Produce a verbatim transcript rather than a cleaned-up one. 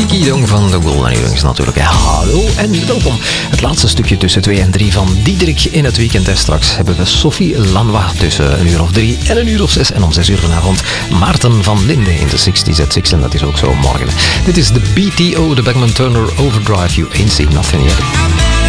Nicky Dong van de Golden Earrings natuurlijk. Hallo en welkom. Het laatste stukje tussen twee en drie van Diederik in het weekend. En straks hebben we Sophie Lanois tussen een uur of drie en een uur of zes. En om zes uur vanavond Maarten van Linde in de zestig at zes. En dat is ook zo morgen. Dit is de B T O, de Beckman Turner Overdrive. You ain't seen nothing yet.